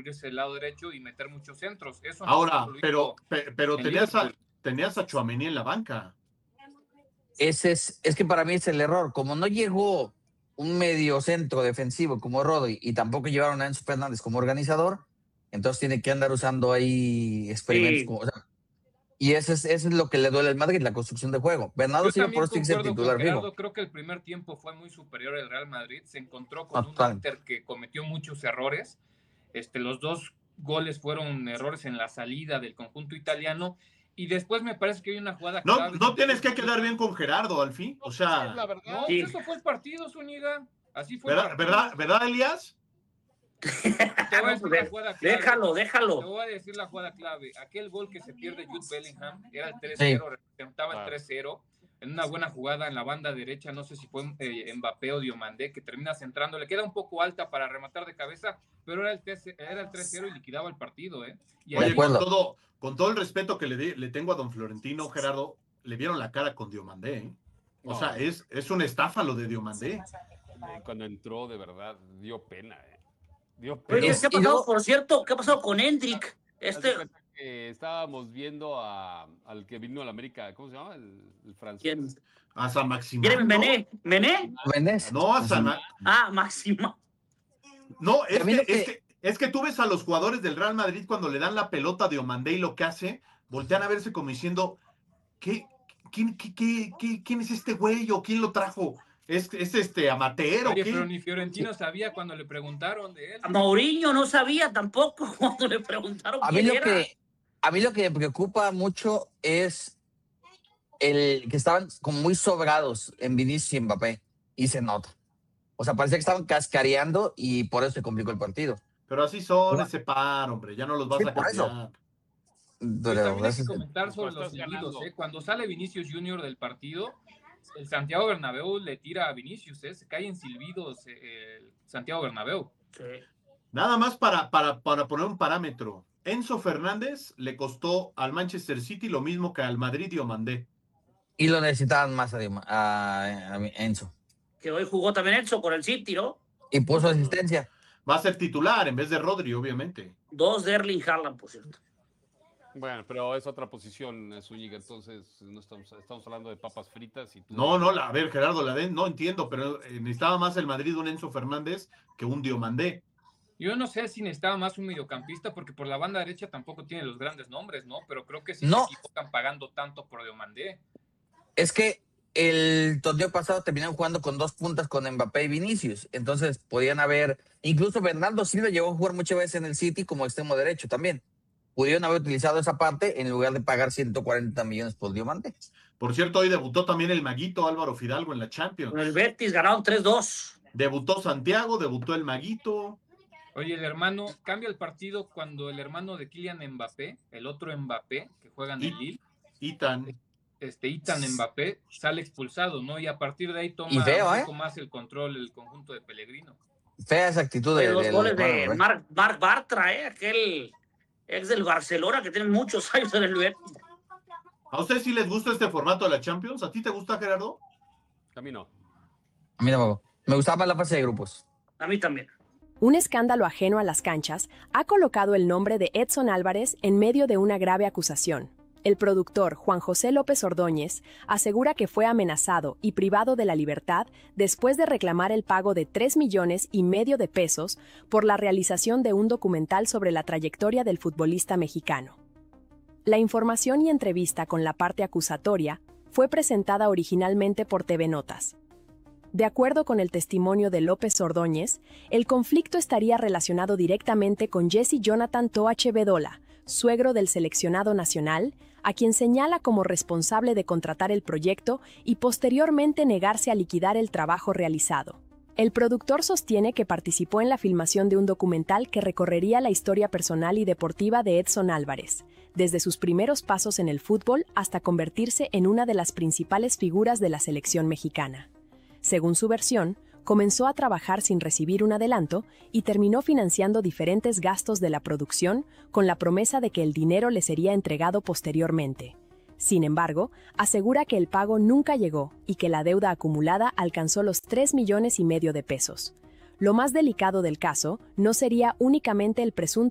abrirse el lado derecho y meter muchos centros. Eso ahora, no pero tenías a Tchouaméni en la banca. Es que para mí es el error. Como no llegó un medio centro defensivo como Rodri y tampoco llevaron a Enzo Fernández como organizador, entonces tiene que andar usando ahí experimentos. Sí. Y eso es lo que le duele al Madrid, la construcción de juego. Bernardo Silva por eso tiene que ser titular vivo. Creo que el primer tiempo fue muy superior al Real Madrid. Se encontró con un Inter que cometió muchos errores. Los 2 goles fueron errores en la salida del conjunto italiano. Y después me parece que hay una jugada clave. No tienes que quedar bien con Gerardo, al fin. O sea, sí, la verdad. No, sí. Eso fue el partido, Zúñiga. Así fue. ¿Verdad, Elías? Te voy a decir la jugada clave. Déjalo. Te voy a decir la jugada clave. Aquel gol que se pierde Jude Bellingham era el 3-0, representaba el 3-0. En una buena jugada en la banda derecha, no sé si fue Mbappé o Diomandé, que termina centrando. Le queda un poco alta para rematar de cabeza, pero era el 3-0 y liquidaba el partido. Y oye, con todo el respeto que le tengo a don Florentino, Gerardo, le vieron la cara con Diomandé. O sea, es una estafa lo de Diomandé. Cuando entró, de verdad, dio pena. Oye, ¿qué ha pasado, por cierto? ¿Qué ha pasado con Hendrik? Estábamos viendo al que vino a la América, ¿cómo se llama? El francés. ¿Quién? A San Maximán. ¿Mené? No, a San Maximán. No, es que tú ves a los jugadores del Real Madrid cuando le dan la pelota a Diomandé y lo que hace, voltean a verse como diciendo, ¿quién es este güey o quién lo trajo? ¿Es amateur o qué? Pero ni Fiorentino sabía cuando le preguntaron de él. A Mourinho no sabía tampoco cuando le preguntaron quién era. A mí lo que me preocupa mucho es el que estaban como muy sobrados en Vinicius y Mbappé, y se nota. O sea, parecía que estaban cascareando y por eso se complicó el partido. Pero así son ese par, hombre, ya no los vas a cambiar. También hay que comentar sobre los silbidos. Cuando sale Vinicius Junior del partido, el Santiago Bernabéu le tira a Vinicius, se cae en silbidos el Santiago Bernabéu. Sí. Nada más para poner un parámetro. Enzo Fernández le costó al Manchester City lo mismo que al Madrid Diomandé. Y lo necesitaban más a Enzo. Que hoy jugó también Enzo con el City, ¿no? Y puso asistencia. Va a ser titular en vez de Rodri, obviamente. 2 de Erling Haaland, por cierto. Bueno, pero es otra posición, Zúñiga, entonces no estamos hablando de papas fritas. Y No, a ver, Gerardo, no entiendo, pero necesitaba más el Madrid un Enzo Fernández que un Diomandé. Yo no sé si necesitaba más un mediocampista, porque por la banda derecha tampoco tiene los grandes nombres, ¿no? Pero creo que sí se equivocan pagando tanto por Diomandé. Es que el torneo pasado terminaron jugando con 2 puntas con Mbappé y Vinicius, entonces podían haber, incluso Bernardo Silva llegó a jugar muchas veces en el City como extremo derecho también. Pudieron haber utilizado esa parte en lugar de pagar 140 millones por Diomandé. Por cierto, hoy debutó también el Maguito Álvaro Fidalgo en la Champions. Con el Betis ganaron 3-2. Debutó Santiago, debutó el Maguito. Oye, el hermano, cambia el partido cuando el hermano de Kylian Mbappé, el otro Mbappé, que juega en el Lille, Ethan Mbappé, sale expulsado, ¿no? Y a partir de ahí toma un poco más el control el conjunto de Pellegrino. Fea esa actitud de los goles de Marc Bartra, aquel ex del Barcelona que tiene muchos años en el Betis. ¿A ustedes sí les gusta este formato de la Champions? ¿A ti te gusta, Gerardo? A mí no. A mí tampoco. Me gustaba más la fase de grupos. A mí también. Un escándalo ajeno a las canchas ha colocado el nombre de Edson Álvarez en medio de una grave acusación. El productor Juan José López Ordóñez asegura que fue amenazado y privado de la libertad después de reclamar el pago de 3,5 millones de pesos por la realización de un documental sobre la trayectoria del futbolista mexicano. La información y entrevista con la parte acusatoria fue presentada originalmente por TV Notas. De acuerdo con el testimonio de López Ordóñez, el conflicto estaría relacionado directamente con Jesse Jonathan Toache Bedolla, suegro del seleccionado nacional, a quien señala como responsable de contratar el proyecto y posteriormente negarse a liquidar el trabajo realizado. El productor sostiene que participó en la filmación de un documental que recorrería la historia personal y deportiva de Edson Álvarez, desde sus primeros pasos en el fútbol hasta convertirse en una de las principales figuras de la selección mexicana. Según su versión, comenzó a trabajar sin recibir un adelanto y terminó financiando diferentes gastos de la producción con la promesa de que el dinero le sería entregado posteriormente. Sin embargo, asegura que el pago nunca llegó y que la deuda acumulada alcanzó los 3,5 millones de pesos. Lo más delicado del caso no sería únicamente el presunto